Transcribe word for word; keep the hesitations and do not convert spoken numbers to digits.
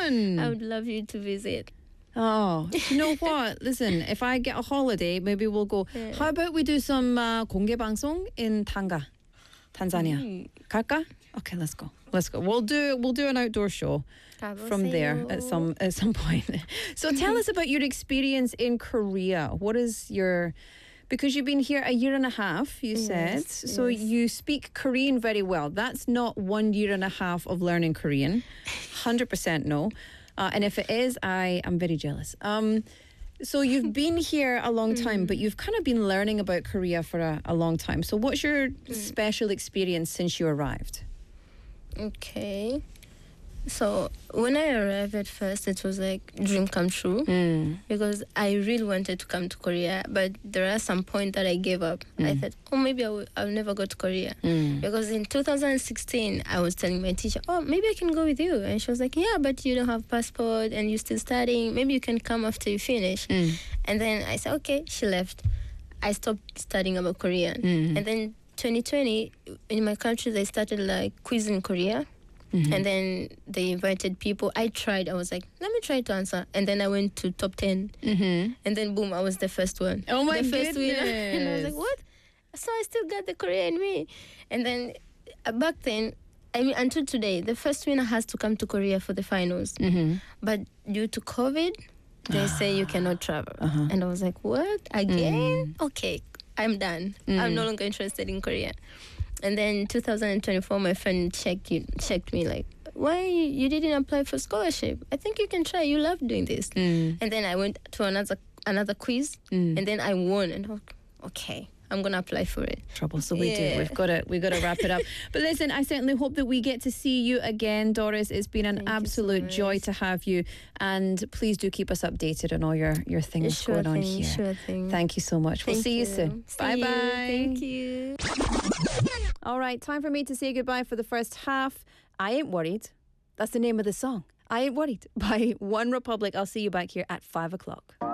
fun. I would love you to visit. Oh, you know what? Listen, if I get a holiday, maybe we'll go. Yeah. How about we do some uh, 공개 방송 in Tanga, Tanzania? Mm. 갈까? Okay, let's go. Let's go. We'll do we'll do an outdoor show from there at some at some point. So tell us about your experience in Korea. What is your because you've been here a year and a half, you said. Yes, So yes. you speak Korean very well. That's not one year and a half of learning Korean. one hundred percent no. Uh, and if it is, I am very jealous. Um, so you've been here a long time, but you've kind of been learning about Korea for a, a long time. So what's your special experience since you arrived? Okay. So when I arrived at first, it was like dream come true Mm. because I really wanted to come to Korea, but there are some point that I gave up. I thought, oh, maybe I will, I'll never go to Korea Mm. because in two thousand sixteen I was telling my teacher, oh, maybe I can go with you, and she was like, yeah, but you don't have passport and you're still studying. Maybe you can come after you finish. Mm. And then I said, okay. She left. I stopped studying about Korean, Mm. and then twenty twenty in my country they started like quiz in Korea. Mhm. And then they invited people. I tried. I was like, let me try to answer. And then I went to top ten. Mm-hmm. And then boom, I was the first one. Oh my the first winner. And I was like, goodness. what? So I still got the Korea in me. And then uh, back then, I mean, until today, the first winner has to come to Korea for the finals. Mm-hmm. But due to COVID, they say you cannot travel. Uh-huh. And I was like, what? Again? Okay, I'm done. I'm no longer interested in Korea. And then two thousand twenty-four, my friend checked you, checked me like, why you didn't apply for scholarship? I think you can try. You love doing this. Mm. And then I went to another another quiz, Mm. and then I won. And I was like, okay, I'm gonna apply for it. Trouble, so we do. Yeah. We've got to we got to wrap it up. But listen, I certainly hope that we get to see you again, Doris. It's been an Thank you so absolute joy much. to have you, and please do keep us updated on all your your things Sure going on thing, here. sure thing. Thank you so much. We'll Thank see you, you. soon. See Bye you. bye. Thank you. All right, time for me to say goodbye for the first half. I Ain't Worried. That's the name of the song. I Ain't Worried by One Republic. I'll see you back here at five o'clock.